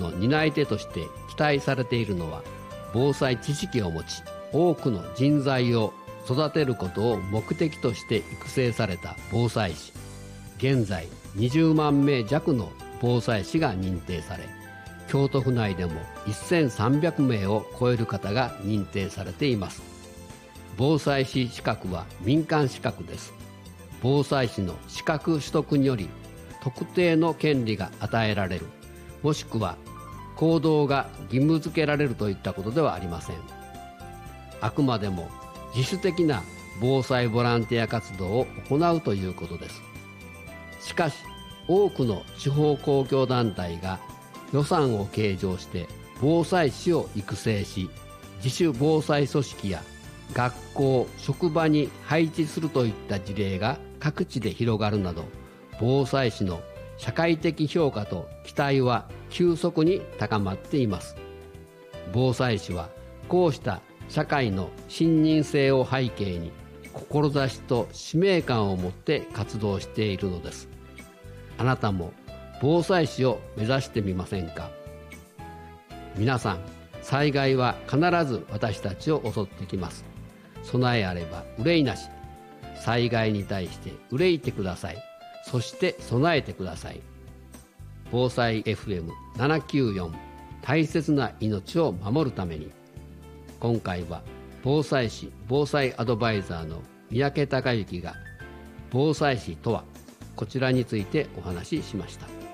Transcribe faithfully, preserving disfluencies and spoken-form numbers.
の担い手として期待されているのは、防災知識を持ち多くの人材を育てることを目的として育成された防災士。現在にじゅうまんめいじゃくの防災士が認定され、京都府内でもせんさんびゃくめいを超える方が認定されています。防災士資格は民間資格です。防災士の資格取得により特定の権利が与えられる、もしくは行動が義務付けられるといったことではありません。あくまでも自主的な防災ボランティア活動を行うということです。しかし多くの地方公共団体が予算を計上して防災士を育成し、自主防災組織や学校・職場に配置するといった事例が各地で広がるなど、防災士の社会的評価と期待は急速に高まっています。防災士はこうした社会の信任性を背景に志と使命感を持って活動しているのです。あなたも防災士を目指してみませんか？皆さん、災害は必ず私たちを襲ってきます。備えあれば憂いなし。災害に対して憂いてください。そして備えてください。防災 エフエムななきゅうよん 大切な命を守るために、今回は防災士防災アドバイザーの三宅孝之が防災士とは、こちらについてお話ししました。